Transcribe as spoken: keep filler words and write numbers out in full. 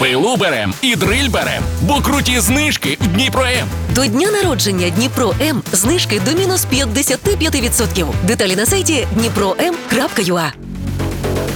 Пилу берем і дриль берем, бо круті знижки в Дніпро-М. До дня народження Дніпро М знижки до мінус п'ятдесят п'ять відсотків. Деталі на сайті дніпро ем крапка ю а.